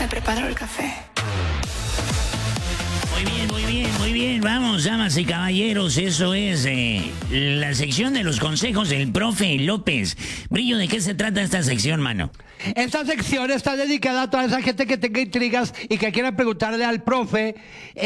Me preparo el café. Muy bien. Vamos, damas y caballeros, eso es la sección de los consejos del profe López. Brillo, ¿de qué se trata esta sección, mano? Esta sección está dedicada a toda esa gente que tenga intrigas y que quiera preguntarle al profe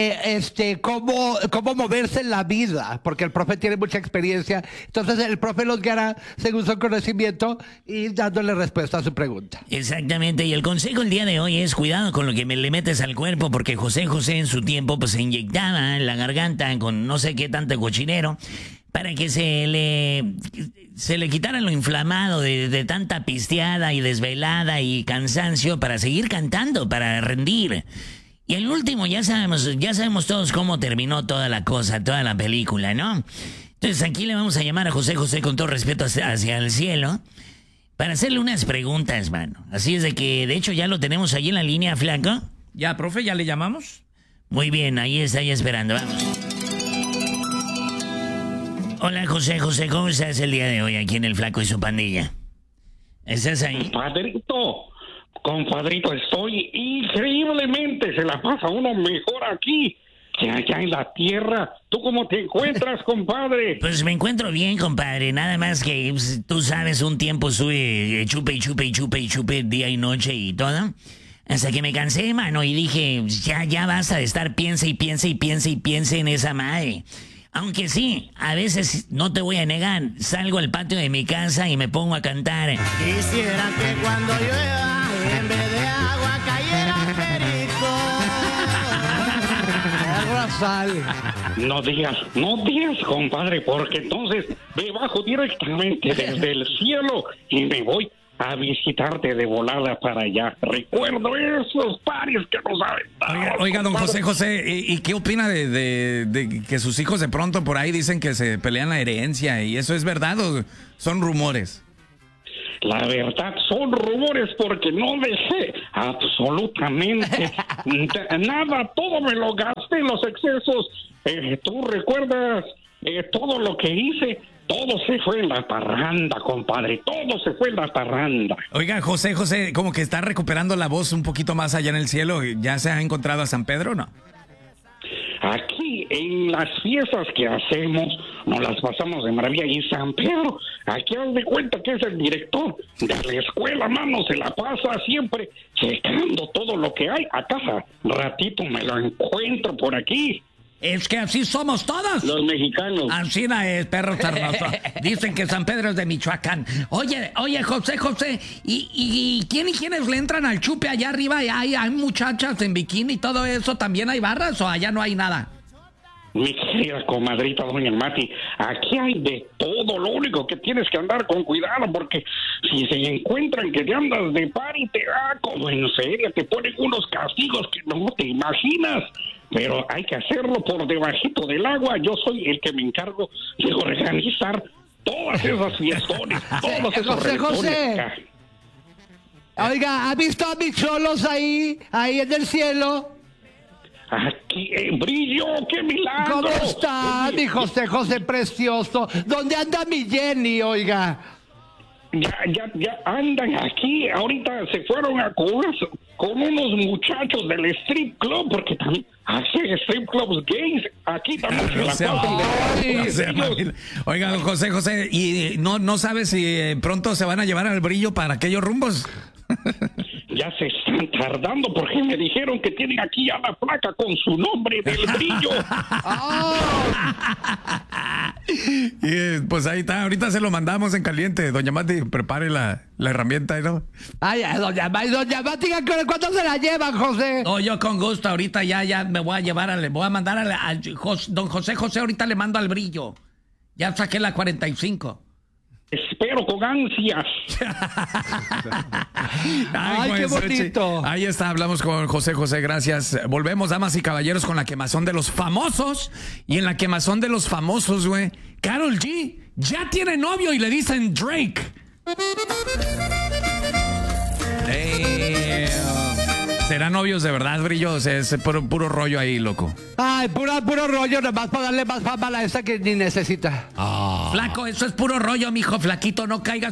cómo moverse en la vida, porque el profe tiene mucha experiencia. Entonces el profe los guiará según su conocimiento y dándole respuesta a su pregunta. Exactamente, y el consejo el día de hoy es cuidado con lo que le metes al cuerpo, porque José en su tiempo pues se inyectaba en la garganta con no sé qué tanto cochinero para que se le quitara lo inflamado de tanta pisteada y desvelada y cansancio para seguir cantando, para rendir. Y el último, ya sabemos todos cómo terminó toda la cosa, toda la película, ¿no? Entonces aquí le vamos a llamar a José con todo respeto hacia el cielo para hacerle unas preguntas, mano. Así es de que, de hecho, ya lo tenemos ahí en la línea, flaco. Ya, profe, ¿ya le llamamos? Muy bien, ahí está, ahí esperando, vamos. Hola, José, ¿cómo estás el día de hoy aquí en El Flaco y su pandilla? ¿Estás ahí? Compadrito, estoy increíblemente, se la pasa uno mejor aquí que allá en la tierra. ¿Tú cómo te encuentras, compadre? Pues me encuentro bien, compadre, nada más que pues, tú sabes, un tiempo estuve chupe día y noche y todo. Hasta que me cansé, mano, y dije, ya basta de estar piense en esa madre. Aunque sí, a veces, no te voy a negar, salgo al patio de mi casa y me pongo a cantar. Quisiera que cuando llueva, en vez de agua cayera perico. No digas, compadre, porque entonces me bajo directamente desde el cielo y me voy a visitarte de volada para allá. Recuerdo esos pares que nos aventamos. Oiga, don José, ¿y qué opina de que sus hijos de pronto por ahí dicen que se pelean la herencia? ¿Y eso es verdad o son rumores? La verdad son rumores porque no dejé absolutamente nada. Todo me lo gasté en los excesos. ¿Tú recuerdas todo lo que hice? Todo se fue en la parranda, compadre. Todo se fue en la parranda. Oiga, José, como que está recuperando la voz un poquito más allá en el cielo. ¿Ya se ha encontrado a San Pedro o no? Aquí, en las fiestas que hacemos, nos las pasamos de maravilla. Y San Pedro, aquí haz de cuenta que es el director de la escuela, mano. Se la pasa siempre checando todo lo que hay. A cada ratito me lo encuentro por aquí. Es que así somos todos. Los mexicanos. Así es, perro sarnoso. Dicen que San Pedro es de Michoacán. Oye, José, ¿y quiénes le entran al chupe allá arriba? ¿Hay muchachas en bikini y todo eso? ¿También hay barras o allá no hay nada? Mi querida comadrita doña Mati, aquí hay de todo. Lo único que tienes que andar con cuidado, porque si se encuentran que te andas de party, te da como en serio, te ponen unos castigos que no te imaginas. Pero hay que hacerlo por debajito del agua. Yo soy el que me encargo de organizar todas esas fiestones, todos esos José. Oiga, ¿ha visto a mis cholos ahí en el cielo? Aquí, Brillo, qué milagro. ¿Cómo está mi José precioso? ¿Dónde anda mi Jenny, oiga? Ya andan aquí. Ahorita se fueron a con unos muchachos del strip club, porque también hacen strip clubs gays. Aquí también se la pasan. Oiga, don José, ¿y no sabes si pronto se van a llevar al Brillo para aquellos rumbos? Ya se están tardando porque me dijeron que tienen aquí ya la placa con su nombre del Brillo. Y pues ahí está, ahorita se lo mandamos en caliente. Doña Mati, prepare la herramienta, ¿no? Ay, doña Mati, ¿cuándo se la llevan, José? No, yo con gusto, ahorita ya me voy a llevar, le voy a mandar don José, ahorita le mando al Brillo. Ya saqué la 45. Espero con ansias. Ay, qué bonito. Ahí está, hablamos con José, gracias. Volvemos, damas y caballeros, con la quemazón de los famosos. Y en la quemazón de los famosos, güey, Karol G ya tiene novio y le dicen Drake. ¿Serán novios de verdad, Brillo? O sea, es puro rollo ahí, loco. Ay, puro rollo, nomás para darle más fama a esa que ni necesita. Flaco, eso es puro rollo, mijo. Flaquito, no caigas